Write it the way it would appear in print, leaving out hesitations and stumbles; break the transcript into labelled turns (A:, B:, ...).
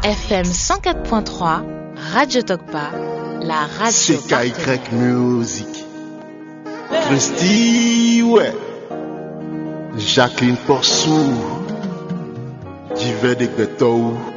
A: FM 104.3, Radio Tokpa, la radio
B: CKY Music. Christy, ouais. Jacqueline Porsou. Diver de Gbetou.